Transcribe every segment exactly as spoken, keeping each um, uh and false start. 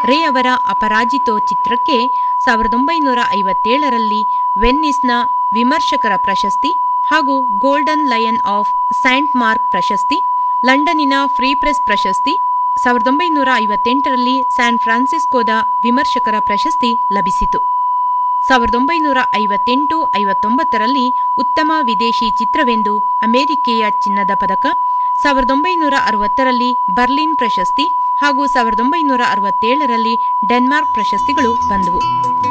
ರೇ ಅವರ ಅಪರಾಜಿತೋ ಚಿತ್ರಕ್ಕೆ ಸಾವಿರದ ಒಂಬೈನೂರ ಐವತ್ತೇಳರಲ್ಲಿ ವೆನ್ನಿಸ್ನ ವಿಮರ್ಶಕರ ಪ್ರಶಸ್ತಿ ಹಾಗೂ golden lion of Saint mark ಪ್ರಶಸ್ತಿ, ಲಂಡನ್ನಿನ ಫ್ರೀ ಪ್ರೆಸ್ ಪ್ರಶಸ್ತಿ, ಸಾವಿರದ ಒಂಬೈನೂರ ಐವತ್ತೆಂಟರಲ್ಲಿ ಸ್ಯಾನ್ ಫ್ರಾನ್ಸಿಸ್ಕೋದ ವಿಮರ್ಶಕರ ಪ್ರಶಸ್ತಿ ಲಭಿಸಿತು. ಸಾವಿರದ ಒಂಬೈನೂರ ಐವತ್ತೆಂಟು ಐವತ್ತೊಂಬತ್ತರಲ್ಲಿ ಉತ್ತಮ ವಿದೇಶಿ ಚಿತ್ರವೆಂದು ಅಮೆರಿಕೆಯ ಚಿನ್ನದ ಪದಕ, ಸಾವಿರದ ಒಂಬೈನೂರ ಅರವತ್ತರಲ್ಲಿ ಬರ್ಲಿನ್ ಪ್ರಶಸ್ತಿ ಹಾಗೂ ಸಾವಿರದ ಒಂಬೈನೂರ ಅರವತ್ತೇಳರಲ್ಲಿ ಡೆನ್ಮಾರ್ಕ್ ಪ್ರಶಸ್ತಿಗಳು ಬಂದವು.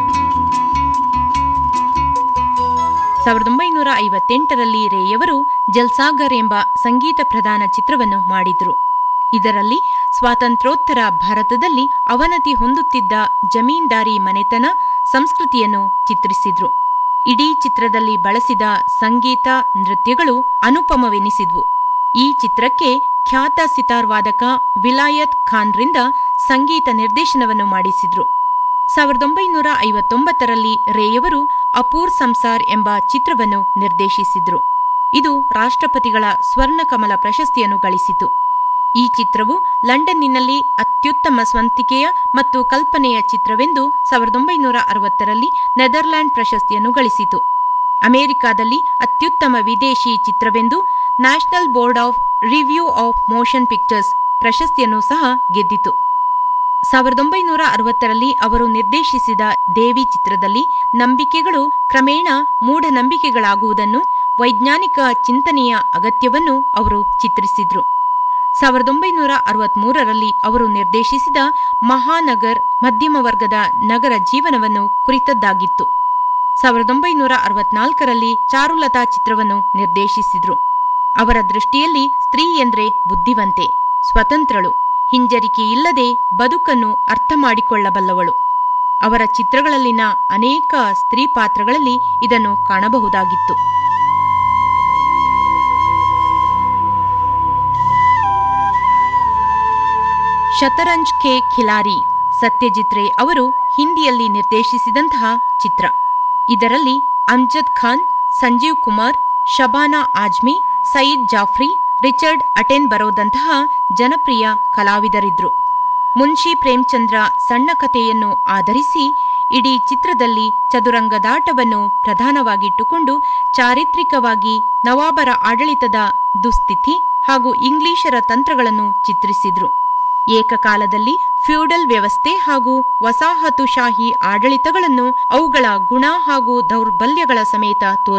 ಸಾವಿರದ ಒಂಬೈನೂರ ಐವತ್ತೆಂಟರಲ್ಲಿ ರೇಯವರು ಜಲ್ಸಾಗರ್ ಎಂಬ ಸಂಗೀತ ಪ್ರಧಾನ ಚಿತ್ರವನ್ನು ಮಾಡಿದ್ರು. ಇದರಲ್ಲಿ ಸ್ವಾತಂತ್ರ್ಯೋತ್ತರ ಭಾರತದಲ್ಲಿ ಅವನತಿ ಹೊಂದುತ್ತಿದ್ದ ಜಮೀನ್ದಾರಿ ಮನೆತನ ಸಂಸ್ಕೃತಿಯನ್ನು ಚಿತ್ರಿಸಿದ್ರು. ಇಡೀ ಚಿತ್ರದಲ್ಲಿ ಬಳಸಿದ ಸಂಗೀತ, ನೃತ್ಯಗಳು ಅನುಪಮವೆನಿಸಿದ್ವು. ಈ ಚಿತ್ರಕ್ಕೆ ಖ್ಯಾತ ಸಿತಾರ್ ವಾದಕ ವಿಲಾಯತ್ ಖಾನ್ರಿಂದ ಸಂಗೀತ ನಿರ್ದೇಶನವನ್ನು ಮಾಡಿಸಿದ್ರು. ಸಾವಿರದ ಒಂಬೈನೂರ ಐವತ್ತೊಂಬತ್ತರಲ್ಲಿ ರೇಯವರು ಅಪೂರ್ ಸಂಸಾರ್ ಎಂಬ ಚಿತ್ರವನ್ನು ನಿರ್ದೇಶಿಸಿದ್ರು. ಇದು ರಾಷ್ಟ್ರಪತಿಗಳ ಸ್ವರ್ಣಕಮಲ ಪ್ರಶಸ್ತಿಯನ್ನು ಗಳಿಸಿತು. ಈ ಚಿತ್ರವು ಲಂಡನ್ನಿನಲ್ಲಿ ಅತ್ಯುತ್ತಮ ಸ್ವಂತಿಕೆಯ ಮತ್ತು ಕಲ್ಪನೆಯ ಚಿತ್ರವೆಂದು ಸಾವಿರದ ಒಂಬೈನೂರ ಅರವತ್ತರಲ್ಲಿ ನೆದರ್ಲ್ಯಾಂಡ್ ಪ್ರಶಸ್ತಿಯನ್ನು ಗಳಿಸಿತು. ಅಮೆರಿಕಾದಲ್ಲಿ ಅತ್ಯುತ್ತಮ ವಿದೇಶಿ ಚಿತ್ರವೆಂದು national board of review of motion pictures ಪ್ರಶಸ್ತಿಯನ್ನು ಸಹ ಗೆದ್ದಿತು. ಸಾವಿರದ ಒಂಬೈನೂರ ಅರವತ್ತರಲ್ಲಿ ಅವರು ನಿರ್ದೇಶಿಸಿದ ದೇವಿ ಚಿತ್ರದಲ್ಲಿ ನಂಬಿಕೆಗಳು ಕ್ರಮೇಣ ಮೂಢನಂಬಿಕೆಗಳಾಗುವುದನ್ನು, ವೈಜ್ಞಾನಿಕ ಚಿಂತನೆಯ ಅಗತ್ಯವನ್ನು ಅವರು ಚಿತ್ರಿಸಿದ್ರು. ಸಾವಿರದ ಒಂಬೈನೂರ ಅರವತ್ಮೂರರಲ್ಲಿ ಅವರು ನಿರ್ದೇಶಿಸಿದ ಮಹಾನಗರ್ ಮಧ್ಯಮ ವರ್ಗದ ನಗರ ಜೀವನವನ್ನು ಕುರಿತದ್ದಾಗಿತ್ತು. ಸಾವಿರದ ಒಂಬೈನೂರ ಅರವತ್ನಾಲ್ಕರಲ್ಲಿ ಚಾರುಲತಾ ಚಿತ್ರವನ್ನು ನಿರ್ದೇಶಿಸಿದ್ರು. ಅವರ ದೃಷ್ಟಿಯಲ್ಲಿ ಸ್ತ್ರೀ ಎಂದ್ರೆ ಬುದ್ಧಿವಂತೆ, ಸ್ವತಂತ್ರಳು, ಹಿಂಜರಿಕೆಯಿಲ್ಲದೆ ಬದುಕನ್ನು ಅರ್ಥ ಮಾಡಿಕೊಳ್ಳಬಲ್ಲವಳು. ಅವರ ಚಿತ್ರಗಳಲ್ಲಿನ ಅನೇಕ ಸ್ತ್ರೀ ಪಾತ್ರಗಳಲ್ಲಿ ಇದನ್ನು ಕಾಣಬಹುದಾಗಿತ್ತು. ಶತರಂಜ್ ಕೆ ಖಿಲಾರಿ ಸತ್ಯಜಿತ್ ರೇ ಅವರು ಹಿಂದಿಯಲ್ಲಿ ನಿರ್ದೇಶಿಸಿದಂತಹ ಚಿತ್ರ. ಇದರಲ್ಲಿ ಅಮ್ಜದ್ ಖಾನ್, ಸಂಜೀವ್ ಕುಮಾರ್, ಶಬಾನಾ ಆಜ್ಮಿ, ಸಯೀದ್ ಜಾಫ್ರಿ, ರಿಚರ್ಡ್ ಅಟೆನ್ ಬರೋದಂತಹ ಜನಪ್ರಿಯ ಕಲಾವಿದರಿದ್ರು. ಮುನ್ಷಿ ಪ್ರೇಮಚಂದ್ರ ಸಣ್ಣ ಕಥೆಯನ್ನು ಆಧರಿಸಿ ಇಡೀ ಚಿತ್ರದಲ್ಲಿ ಚದುರಂಗದಾಟವನ್ನು ಪ್ರಧಾನವಾಗಿಟ್ಟುಕೊಂಡು ಚಾರಿತ್ರಿಕವಾಗಿ ನವಾಬರ ಆಡಳಿತದ ದುಸ್ಥಿತಿ ಹಾಗೂ ಇಂಗ್ಲಿಷರ ತಂತ್ರಗಳನ್ನು ಚಿತ್ರಿಸಿದ್ರು. ಏಕಕಾಲದಲ್ಲಿ ಫ್ಯೂಡಲ್ ವ್ಯವಸ್ಥೆ ಹಾಗೂ ವಸಾಹತುಶಾಹಿ ಆಡಳಿತಗಳನ್ನು, ಅವುಗಳ ಗುಣ ಹಾಗೂ ದೌರ್ಬಲ್ಯಗಳ ಸಮೇತ ತೋರಿಸಿದ್ರು.